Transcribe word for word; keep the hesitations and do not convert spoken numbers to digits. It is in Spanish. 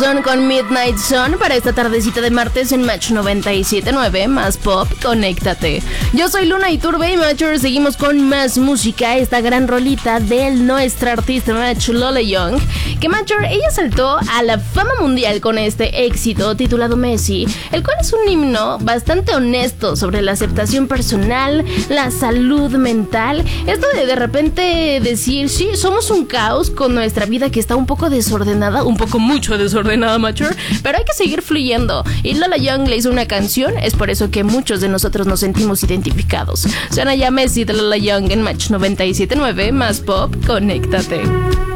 Jackson con Midnight Sun para esta tardecita de martes en Match noventa y siete punto nueve, más pop, conéctate. Yo soy Luna Iturbe y Matcher, seguimos con más música, esta gran rolita de nuestra artista Match, Lola Young, que Matcher, ella saltó a la fama mundial con este éxito titulado Messi, el cual es un himno bastante honesto sobre la aceptación personal, la salud mental, esto de de repente decir, sí, somos un caos con nuestra vida que está un poco desordenada, un poco mucho desordenada, Matcher, pero hay que seguir fluyendo. Y Lola Young le hizo una canción, es por eso que muchos de nosotros nos sentimos identificados. Suena ya Messi de Lola Young en Match noventa y siete punto nueve, más pop, conéctate.